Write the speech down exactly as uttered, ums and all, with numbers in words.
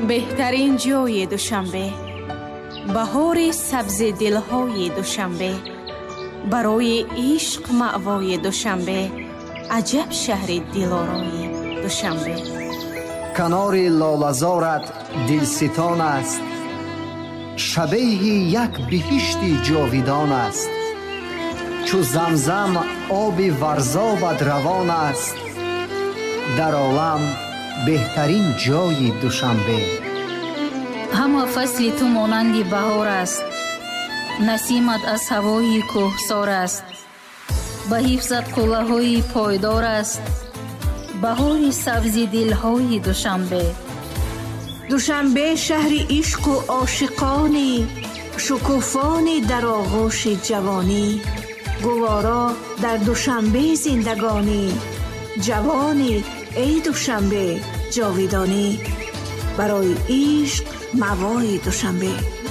беҳтарин ҷои душанбе, баҳори сабзи дилҳои душанбе, барои ишқ маъвои душанбе, аҷаб шаҳри дилорои душанбе. канори лолазорат дилситон аст, шабеҳи як биҳишти ҷовидон аст. чу замзам оби варзобад равон аст, дар олам беҳтарин ҷои душанбе. ҳама фасли ту монанди баҳор аст, насимат аз ҳавои кӯҳсор аст, ба ҳифзат қуллаҳои пойдор аст, баҳори сабзи дилҳои душанбе. душанбе шаҳри ишқу ошиқонӣ, шукуфони дар оғӯши ҷавонӣ. гуворо дар душанбе зиндагонӣ, ҷавонӣ эй душанбе ҷовидонӣ. барои ишқ маъвои душанбе.